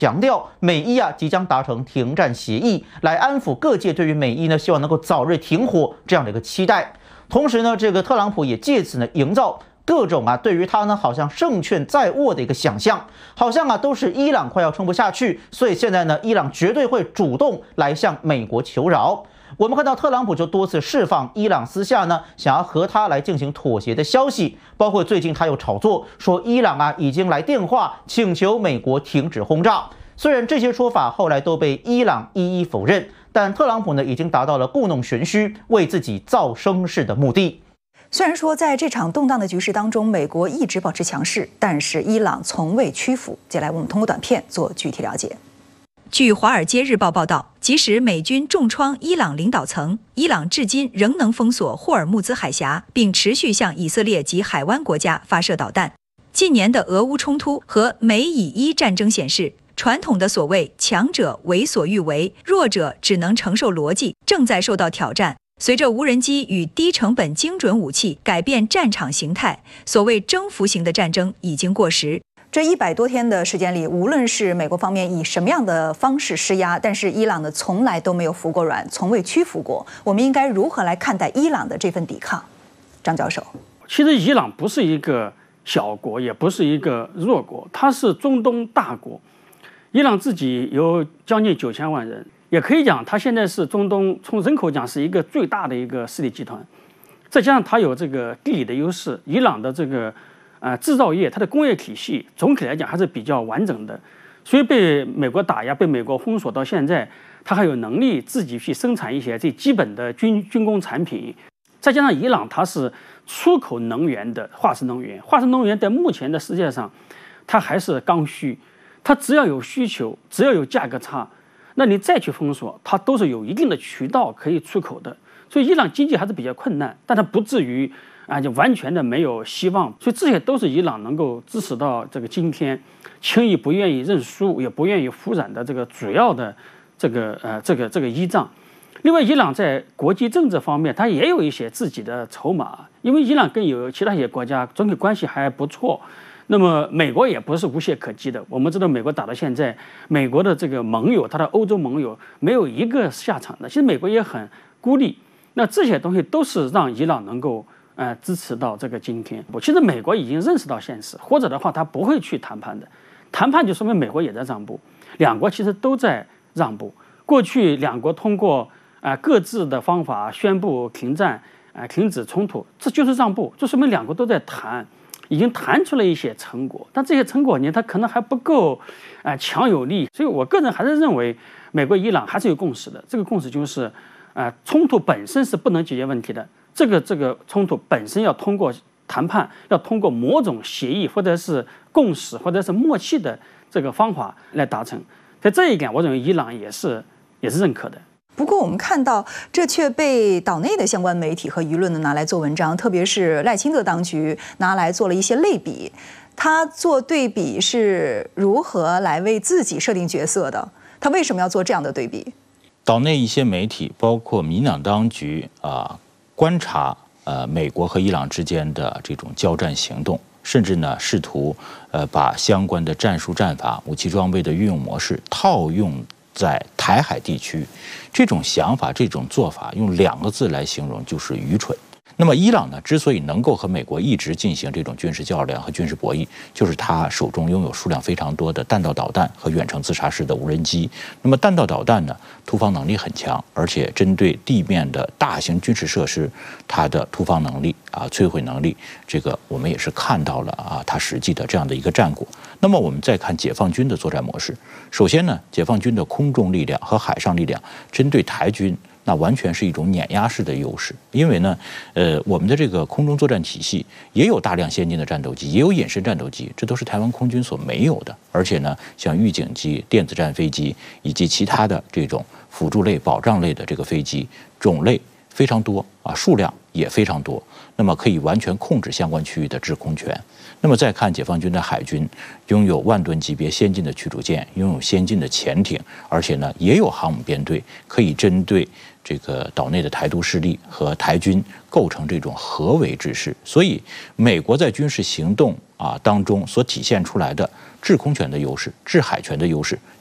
强调美伊即将达成停战协议，来安抚各界对于美伊希望能够早日停火这样的一个期待。同时呢，这个特朗普也借此营造各种对于他好像胜券在握的一个想象，好像都是伊朗快要撑不下去，所以现在呢，伊朗绝对会主动来向美国求饶。我们看到特朗普就多次释放伊朗私下想要和他来进行妥协的消息，包括最近他有炒作说伊朗已经来电话请求美国停止轰炸。虽然这些说法后来都被伊朗一一否认，但特朗普已经达到了故弄玄虚、为自己造声势的目的。 虽然说在这场动荡的局势当中，美国一直保持强势，但是伊朗从未屈服。接下来我们通过短片做具体了解。据《华尔街日报》报道，即使美军重创伊朗领导层，伊朗至今仍能封锁霍尔木兹海峡，并持续向以色列及海湾国家发射导弹。近年的俄乌冲突和美以伊战争显示，传统的所谓强者为所欲为，弱者只能承受逻辑正在受到挑战。随着无人机与低成本精准武器改变战场形态，所谓征服型的战争已经过时。这100多天的时间里，无论是美国方面以什么样的方式施压，但是伊朗从来都没有服过软，从未屈服过。我们应该如何来看待伊朗的这份抵抗？张教授， 其实伊朗不是一个小国，也不是一个弱国，它是中东大国。伊朗自己有将近9000万人，也可以讲它现在是中东从人口讲是一个最大的一个势力集团。再加上它有这个地理的优势，伊朗的这个制造业，它的工业体系总体来讲还是比较完整的，所以被美国打压、被美国封锁到现在，它还有能力自己去生产一些最基本的军工产品。再加上伊朗它是出口能源的化石能源，化石能源在目前的世界上，它还是刚需，它只要有需求，只要有价格差，那你再去封锁，它都是有一定的渠道可以出口的。所以伊朗经济还是比较困难，但它不至于就完全的没有希望。所以这些都是伊朗能够支持到这个今天，轻易不愿意认输，也不愿意服软的这个主要的这个依仗。另外，伊朗在国际政治方面，它也有一些自己的筹码，因为伊朗跟有其他一些国家总体关系还不错。那么美国也不是无懈可击的。我们知道，美国打到现在，美国的这个盟友，他的欧洲盟友没有一个下场的。其实美国也很孤立。那这些东西都是让伊朗能够支持到这个今天。其实美国已经认识到现实，或者的话，他不会去谈判的。谈判就说明美国也在让步，两国其实都在让步。过去两国通过各自的方法宣布停战，停止冲突，这就是让步，这说明两国都在谈，已经谈出了一些成果。但这些成果呢，它可能还不够强有力。所以我个人还是认为，美国、伊朗还是有共识的。这个共识就是，冲突本身是不能解决问题的。这个冲突本身要通过谈判，要通过某种协议或者是共识或者是默契的这个方法来达成。在这一点，我认为伊朗也是认可的。 不过我们看到，这却被岛内的相关媒体和舆论拿来做文章，特别是赖清德当局拿来做了一些类比。他做对比是如何来为自己设定角色的？他为什么要做这样的对比？ 岛内一些媒体，包括民进党当局观察美国和伊朗之间的这种交战行动，甚至呢试图把相关的战术战法、武器装备的运用模式套用在台海地区。这种想法、这种做法，用2个字来形容，就是愚蠢。那么伊朗呢，之所以能够和美国一直进行这种军事较量和军事博弈，就是他手中拥有数量非常多的弹道导弹和远程自杀式的无人机。那么弹道导弹呢，突防能力很强，而且针对地面的大型军事设施，它的突防能力摧毁能力，这个我们也是看到了它实际的这样的一个战果。那么我们再看解放军的作战模式，首先呢，解放军的空中力量和海上力量针对台军，那完全是一种碾压式的优势。因为呢，我们的这个空中作战体系也有大量先进的战斗机，也有隐身战斗机，这都是台湾空军所没有的。而且呢，像预警机、电子战飞机以及其他的这种辅助类、保障类的这个飞机种类非常多数量也非常多。那么可以完全控制相关区域的制空权。那么再看解放军的海军，拥有万吨级别先进的驱逐舰，拥有先进的潜艇，而且呢也有航母编队，可以针对这个岛内的台独势力和台军构成这种合围之势。所以美国在军事行动当中所体现出来的制空权的优势、制海权的优势。